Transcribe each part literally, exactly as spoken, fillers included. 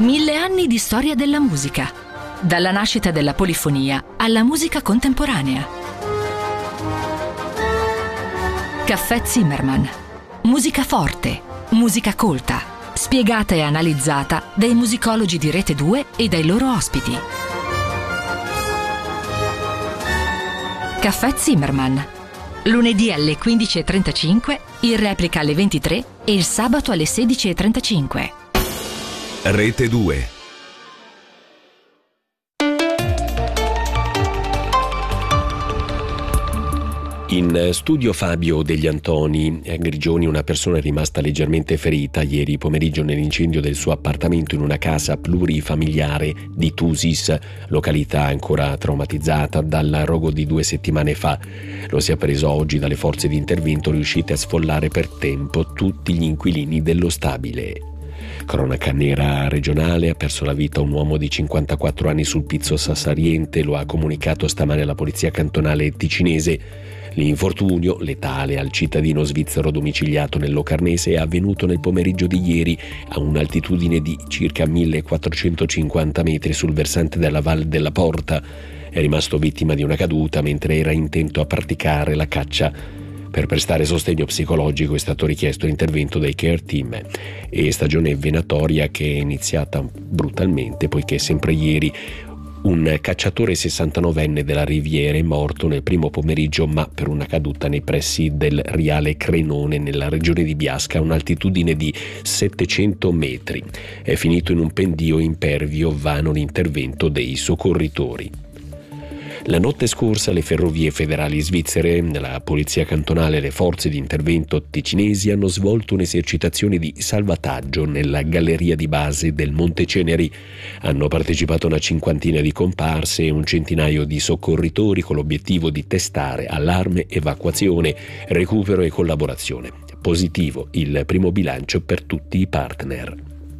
Mille anni di storia della musica, dalla nascita della polifonia alla musica contemporanea. Caffè Zimmermann. Musica forte, musica colta, spiegata e analizzata dai musicologi di Rete due e dai loro ospiti. Caffè Zimmermann. Lunedì alle quindici e trentacinque, in replica alle ventitré e il sabato alle sedici e trentacinque. Rete due. In studio Fabio Degli Antoni. A Grigioni una persona è rimasta leggermente ferita ieri pomeriggio nell'incendio del suo appartamento in una casa plurifamiliare di Tusis, località ancora traumatizzata dal rogo di due settimane fa. Lo si è appreso oggi dalle forze di intervento riuscite a sfollare per tempo tutti gli inquilini dello stabile. Cronaca nera regionale: ha perso la vita un uomo di cinquantaquattro anni sul Pizzo Sassariente, lo ha comunicato stamane la polizia cantonale ticinese. L'infortunio, letale al cittadino svizzero domiciliato nel Locarnese, è avvenuto nel pomeriggio di ieri a un'altitudine di circa millequattrocentocinquanta metri sul versante della Val della Porta. È rimasto vittima di una caduta mentre era intento a praticare la caccia. Per prestare sostegno psicologico è stato richiesto l'intervento dei care team e stagione venatoria che è iniziata brutalmente poiché sempre ieri un cacciatore sessantanovenne della Riviera è morto nel primo pomeriggio ma per una caduta nei pressi del Riale Crenone nella regione di Biasca a un'altitudine di settecento metri. È finito in un pendio impervio, vano l'intervento dei soccorritori. La notte scorsa le ferrovie federali svizzere, la polizia cantonale e le forze di intervento ticinesi hanno svolto un'esercitazione di salvataggio nella galleria di base del Monte Ceneri. Hanno partecipato una cinquantina di comparse e un centinaio di soccorritori con l'obiettivo di testare allarme, evacuazione, recupero e collaborazione. Positivo il primo bilancio per tutti i partner.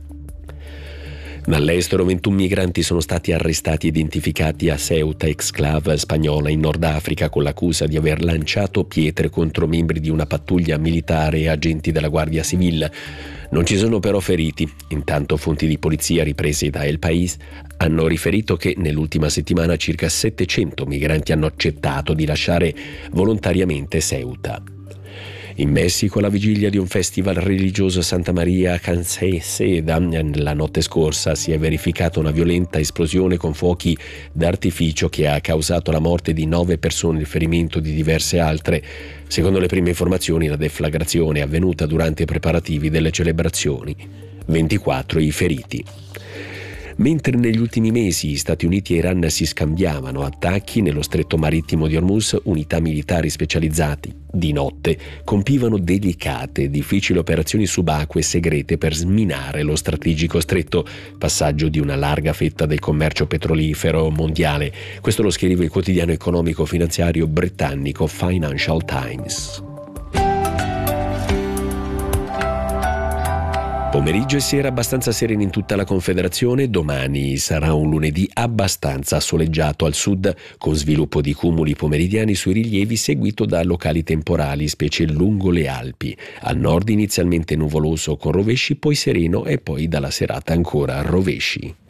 Dall'estero ventuno migranti sono stati arrestati e identificati a Ceuta, exclave spagnola in Nord Africa, con l'accusa di aver lanciato pietre contro membri di una pattuglia militare e agenti della Guardia Civile. Non ci sono però feriti. Intanto fonti di polizia riprese da El País hanno riferito che nell'ultima settimana circa settecento migranti hanno accettato di lasciare volontariamente Ceuta. In Messico, alla vigilia di un festival religioso a Santa Maria Canceseda, la notte scorsa si è verificata una violenta esplosione con fuochi d'artificio che ha causato la morte di nove persone e il ferimento di diverse altre. Secondo le prime informazioni, la deflagrazione è avvenuta durante i preparativi delle celebrazioni. ventiquattro i feriti. Mentre negli ultimi mesi Stati Uniti e Iran si scambiavano attacchi nello stretto marittimo di Hormuz, unità militari specializzati di notte compivano delicate e difficili operazioni subacquee segrete per sminare lo strategico stretto, passaggio di una larga fetta del commercio petrolifero mondiale. Questo lo scrive il quotidiano economico-finanziario britannico Financial Times. Pomeriggio e sera abbastanza sereni in tutta la Confederazione. Domani sarà un lunedì abbastanza soleggiato al sud, con sviluppo di cumuli pomeridiani sui rilievi seguito da locali temporali, specie lungo le Alpi. Al nord inizialmente nuvoloso con rovesci, poi sereno e poi dalla serata ancora rovesci.